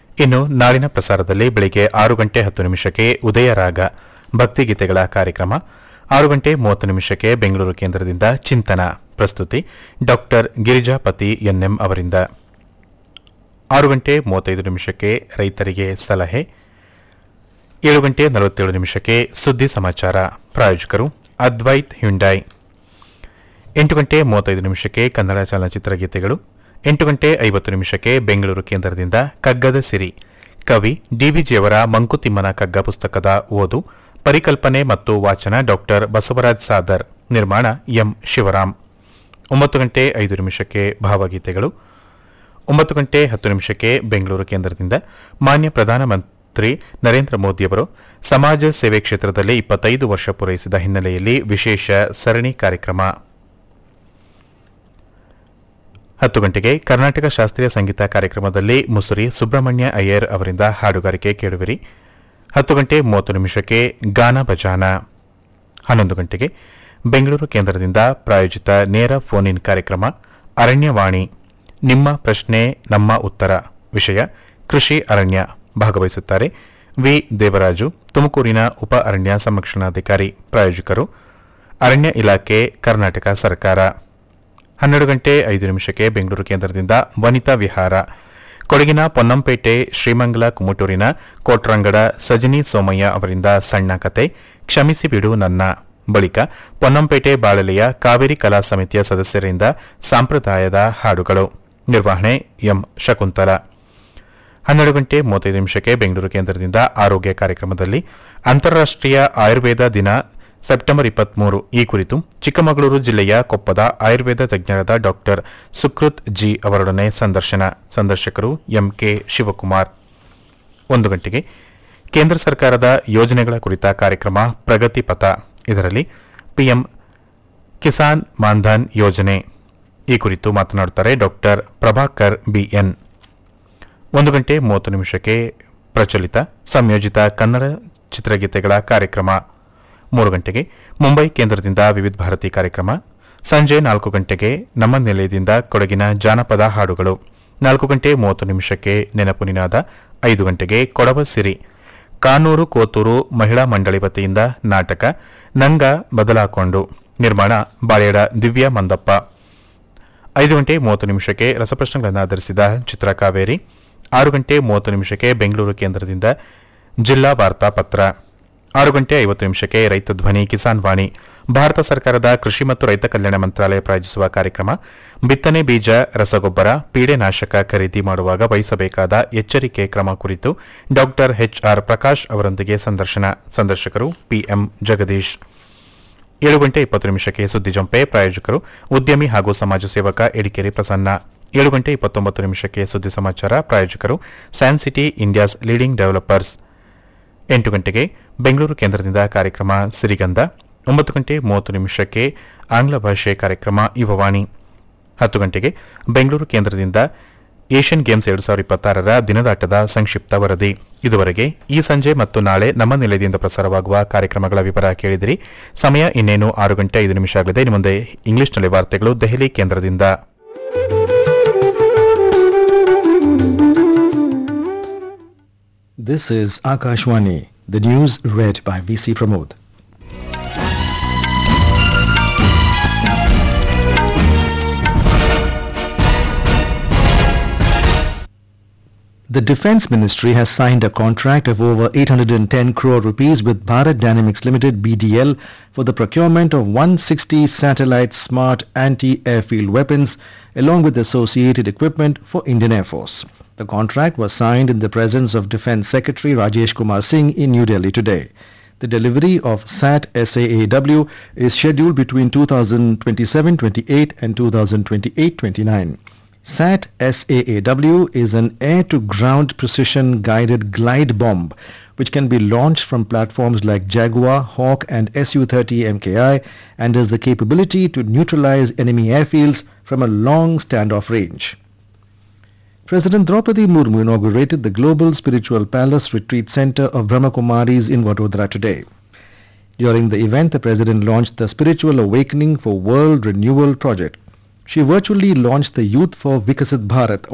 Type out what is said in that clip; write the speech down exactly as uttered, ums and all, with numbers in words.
ಇನ್ನು ನಾಳಿನ ಪ್ರಸಾರದಲ್ಲಿ ಬೆಳಿಗ್ಗೆ ಆರು ಗಂಟೆ ಹತ್ತು ನಿಮಿಷಕ್ಕೆ ಉದಯರಾಗ ಭಕ್ತಿಗೀತೆಗಳ ಕಾರ್ಯಕ್ರಮ, ಆರು ಗಂಟೆ ಮೂವತ್ತು ನಿಮಿಷಕ್ಕೆ ಬೆಂಗಳೂರು ಕೇಂದ್ರದಿಂದ ಚಿಂತನ, ಪ್ರಸ್ತುತಿ ಡಾಕ್ಟರ್ ಗಿರಿಜಾಪತಿ ಎನ್ಎಂ ಅವರಿಂದ. ಆರು ಗಂಟೆ ಮೂವತ್ತೈದು ನಿಮಿಷಕ್ಕೆ ರೈತರಿಗೆ ಸಲಹೆ, ಏಳು ಗಂಟೆ ನಲವತ್ತೇಳು ನಿಮಿಷಕ್ಕೆ ಸುದ್ದಿ ಸಮಾಚಾರ, ಪ್ರಾಯೋಜಕರು ಅದ್ವೈತ್ ಹ್ಯುಂಡಾಯ್. ಎಂಟು ಗಂಟೆ ಮೂವತ್ತೈದು ನಿಮಿಷಕ್ಕೆ ಕನ್ನಡ ಚಲನಚಿತ್ರ ಗೀತೆಗಳು, ಎಂಟು ಗಂಟೆ ಐವತ್ತು ನಿಮಿಷಕ್ಕೆ ಬೆಂಗಳೂರು ಕೇಂದ್ರದಿಂದ ಕಗ್ಗದ ಸಿರಿ, ಕವಿ ಡಿವಿಜಿಯವರ ಮಂಕುತಿಮ್ಮನ ಕಗ್ಗ ಪುಸ್ತಕದ ಓದು, ಪರಿಕಲ್ಪನೆ ಮತ್ತು ವಾಚನ ಡಾಕ್ಟರ್ ಬಸವರಾಜ್ ಸಾದರ್, ನಿರ್ಮಾಣ ಎಂ ಶಿವರಾಮ್. ಒಂಬತ್ತು ಗಂಟೆ ಐದು ನಿಮಿಷಕ್ಕೆ ಭಾವಗೀತೆಗಳು, ಒಂಬತ್ತು ಗಂಟೆ ಹತ್ತು ನಿಮಿಷಕ್ಕೆ ಬೆಂಗಳೂರು ಕೇಂದ್ರದಿಂದ ಮಾನ್ಯ ಪ್ರಧಾನಮಂತ್ರಿ ನರೇಂದ್ರ ಮೋದಿಯವರು ಸಮಾಜ ಸೇವೆ ಕ್ಷೇತ್ರದಲ್ಲಿ ಇಪ್ಪತ್ತೈದು ವರ್ಷ ಪೂರೈಸಿದ ಹಿನ್ನೆಲೆಯಲ್ಲಿ ವಿಶೇಷ ಸರಣಿ ಕಾರ್ಯಕ್ರಮ. ಹತ್ತು ಗಂಟೆಗೆ ಕರ್ನಾಟಕ ಶಾಸ್ತ್ರೀಯ ಸಂಗೀತ ಕಾರ್ಯಕ್ರಮದಲ್ಲಿ ಮುಸುರಿ ಸುಬ್ರಹ್ಮಣ್ಯ ಅಯ್ಯರ್ ಅವರಿಂದ ಹಾಡುಗಾರಿಕೆ ಕೇಳುವಿರಿ. ಹತ್ತು ಗಂಟೆ ಮೂವತ್ತು ನಿಮಿಷಕ್ಕೆ ಗಾನ ಭಜಾನ. ಹನ್ನೊಂದು ಗಂಟೆಗೆ ಬೆಂಗಳೂರು ಕೇಂದ್ರದಿಂದ ಪ್ರಾಯೋಜಿತ ನೇರ ಫೋನ್ ಇನ್ ಕಾರ್ಯಕ್ರಮ ಅರಣ್ಯವಾಣಿ, ನಿಮ್ಮ ಪ್ರಶ್ನೆ ನಮ್ಮ ಉತ್ತರ, ವಿಷಯ ಕೃಷಿ ಅರಣ್ಯ. ಭಾಗವಹಿಸುತ್ತಾರೆ ವಿ ದೇವರಾಜು, ತುಮಕೂರಿನ ಉಪ ಅರಣ್ಯ ಸಂರಕ್ಷಣಾಧಿಕಾರಿ. ಪ್ರಾಯೋಜಕರು ಅರಣ್ಯ ಇಲಾಖೆ, ಕರ್ನಾಟಕ ಸರ್ಕಾರ. ಹನ್ನೆರಡು ಗಂಟೆ ಐದು ನಿಮಿಷಕ್ಕೆ ಬೆಂಗಳೂರು ಕೇಂದ್ರದಿಂದ ವನಿತಾ ವಿಹಾರ, ಕೊಡಗಿನ ಪೊನ್ನಂಪೇಟೆ ಶ್ರೀಮಂಗಲ ಕುಮಟೂರಿನ ಕೋಟ್ರಂಗಡ ಸಜನಿ ಸೋಮಯ್ಯ ಅವರಿಂದ ಸಣ್ಣ ಕತೆ ಕ್ಷಮಿಸಿ ಬಿಡು ನನ್ನ. ಬಳಿಕ ಪೊನ್ನಂಪೇಟೆ ಬಾಳಲೆಯ ಕಾವೇರಿ ಕಲಾ ಸಮಿತಿಯ ಸದಸ್ಯರಿಂದ ಸಂಪ್ರದಾಯದ ಹಾಡುಗಳು. ನಿರ್ವಹಣೆ ಎಂ ಶಕುಂತಲ. ಹನ್ನೆರಡು ಗಂಟೆ ಮೂವತ್ತೈದು ನಿಮಿಷಕ್ಕೆ ಬೆಂಗಳೂರು ಕೇಂದ್ರದಿಂದ ಆರೋಗ್ಯ ಕಾರ್ಯಕ್ರಮದಲ್ಲಿ ಅಂತಾರಾಷ್ಟೀಯ ಆಯುರ್ವೇದ ದಿನ ಸೆಪ್ಟೆಂಬರ್ ಇಪ್ಪತ್ಮೂರು ಈ ಕುರಿತು ಚಿಕ್ಕಮಗಳೂರು ಜಿಲ್ಲೆಯ ಕೊಪ್ಪದ ಆಯುರ್ವೇದ ತಜ್ಞರಾದ ಡಾಕ್ಟರ್ ಸುಕೃತ್ ಜಿ ಅವರೊಡನೆ ಸಂದರ್ಶನ. ಸಂದರ್ಶಕರು ಎಂಕೆ ಶಿವಕುಮಾರ್. ಒಂದು ಗಂಟೆಗೆ ಕೇಂದ್ರ ಸರ್ಕಾರದ ಯೋಜನೆಗಳ ಕುರಿತ ಕಾರ್ಯಕ್ರಮ ಪ್ರಗತಿ ಪಥ. ಇದರಲ್ಲಿ ಪಿಎಂ ಕಿಸಾನ್ ಮಾನ್ಧನ್ ಯೋಜನೆ ಈ ಕುರಿತು ಮಾತನಾಡುತ್ತಾರೆ ಡಾಕ್ಟರ್ ಪ್ರಭಾಕರ್ ಬಿಎನ್. ಒಂದು ಗಂಟೆ ಮೂವತ್ತು ನಿಮಿಷಕ್ಕೆ ಪ್ರಚಲಿತ ಸಂಯೋಜಿತ ಕನ್ನಡ ಚಿತ್ರಗೀತೆಗಳ ಕಾರ್ಯಕ್ರಮ. ಮೂರು ಗಂಟೆಗೆ ಮುಂಬೈ ಕೇಂದ್ರದಿಂದ ವಿವಿಧ ಭಾರತಿ ಕಾರ್ಯಕ್ರಮ. ಸಂಜೆ ನಾಲ್ಕು ಗಂಟೆಗೆ ನಮ್ಮ ನಿಲಯದಿಂದ ಕೊಡಗಿನ ಜಾನಪದ ಹಾಡುಗಳು. ನಾಲ್ಕು ಗಂಟೆ ಮೂವತ್ತು ನಿಮಿಷಕ್ಕೆ ನೆನಪು ನಿನಾದ. ಐದು ಗಂಟೆಗೆ ಕೊಡವ ಸಿರಿ, ಕಾನೂರು ಕೋತೂರು ಮಹಿಳಾ ಮಂಡಳಿ ವತಿಯಿಂದ ನಾಟಕ ನಂಗ ಬದಲಾಕೊಂಡು, ನಿರ್ಮಾಣ ಬಾಳೆಡ ದಿವ್ಯಾ ಮಂದಪ್ಪ. ಐದು ಗಂಟೆ ಮೂವತ್ತು ನಿಮಿಷಕ್ಕೆ ರಸಪ್ರಶ್ನೆಗಳನ್ನು ಆಧರಿಸಿದ ಚಿತ್ರಕಾವೇರಿ. ಆರು ಗಂಟೆ ಮೂವತ್ತು ನಿಮಿಷಕ್ಕೆ ಬೆಂಗಳೂರು ಕೇಂದ್ರದಿಂದ ಜಿಲ್ಲಾ ವಾರ್ತಾ ಪತ್ರ. ಆರು ಗಂಟೆ ಐವತ್ತು ನಿಮಿಷಕ್ಕೆ ರೈತ ಧ್ವನಿ ಕಿಸಾನ್ ವಾಣಿ, ಭಾರತ ಸರ್ಕಾರದ ಕೃಷಿ ಮತ್ತು ರೈತ ಕಲ್ಯಾಣ ಮಂತ್ರಾಲಯ ಪ್ರಾಯೋಜಿಸುವ ಕಾರ್ಯಕ್ರಮ. ಬಿತ್ತನೆ ಬೀಜ, ರಸಗೊಬ್ಬರ, ಪೀಡೆನಾಶಕ ಖರೀದಿ ಮಾಡುವಾಗ ವಹಿಸಬೇಕಾದ ಎಚ್ಚರಿಕೆ ಕ್ರಮ ಕುರಿತು ಡಾಕ್ಟರ್ ಎಚ್ಆರ್ ಪ್ರಕಾಶ್ ಅವರೊಂದಿಗೆ ಸಂದರ್ಶನ. ಸಂದರ್ಶಕರು ಪಿಎಂ ಜಗದೀಶ್. ಏಳು ಗಂಟೆ ಇಪ್ಪತ್ತು ನಿಮಿಷಕ್ಕೆ ಸುದ್ದಿ ಜಂಪೆ. ಪ್ರಾಯೋಜಕರು ಉದ್ಯಮಿ ಹಾಗೂ ಸಮಾಜ ಸೇವಕ ಎಡಿಕೇರಿ ಪ್ರಸನ್ನ. ಏಳು ಗಂಟೆ ಇಪ್ಪತ್ತೊಂಬತ್ತು ನಿಮಿಷಕ್ಕೆ ಸುದ್ದಿ ಸಮಾಚಾರ. ಪ್ರಾಯೋಜಕರು San city India's leading developers. ಎಂಟು ಗಂಟೆಗೆ ಬೆಂಗಳೂರು ಕೇಂದ್ರದಿಂದ ಕಾರ್ಯಕ್ರಮ ಸಿರಿಗಂಧ. ಒಂಬತ್ತು ಗಂಟೆ ಮೂವತ್ತು ನಿಮಿಷಕ್ಕೆ ಆಂಗ್ಲ ಭಾಷೆ ಕಾರ್ಯಕ್ರಮ ಯುವವಾಣಿ. ಹತ್ತು ಗಂಟೆಗೆ ಬೆಂಗಳೂರು ಕೇಂದ್ರದಿಂದ ಏಷ್ಯನ್ ಗೇಮ್ಸ್ ಎರಡು ಸಾವಿರದ ಇಪ್ಪತ್ತಾರರ ದಿನದಾಟದ ಸಂಕ್ಷಿಪ್ತ ವರದಿ. ಇದುವರೆಗೆ ಈ ಸಂಜೆ ಮತ್ತು ನಾಳೆ ನಮ್ಮ ನಿಲಯದಿಂದ ಪ್ರಸಾರವಾಗುವ ಕಾರ್ಯಕ್ರಮಗಳ ವಿವರ ಕೇಳಿದಿರಿ. ಸಮಯ ಇನ್ನೇನು ಆರು ಗಂಟೆ ಐದು ನಿಮಿಷ ಆಗಲಿದೆ. ಇನ್ನು ಮುಂದೆ ಇಂಗ್ಲಿಷ್ನಲ್ಲಿ ವಾರ್ತೆಗಳು ದೆಹಲಿ ಕೇಂದ್ರದಿಂದ. This is Akashwani, the news read by V C Pramod. The Defence Ministry has signed a contract of over eight hundred ten crore rupees with Bharat Dynamics Limited B D L for the procurement of one hundred sixty satellite smart anti-airfield weapons along with associated equipment for Indian Air Force. The contract was signed in the presence of Defence Secretary Rajesh Kumar Singh in New Delhi today. The delivery of SAT S A A W is scheduled between two thousand twenty-seven twenty-eight and two thousand twenty-eight twenty-nine. SAT S A A W is an air-to-ground precision-guided glide bomb which can be launched from platforms like Jaguar, Hawk and S U thirty M K I and has the capability to neutralize enemy airfields from a long standoff range. President Draupadi Murmu inaugurated the Global Spiritual Palace Retreat Center of Brahma Kumaris in Vadodara today. During the event, the President launched the Spiritual Awakening for World Renewal project. She virtually launched the Youth for Vikasit Bharat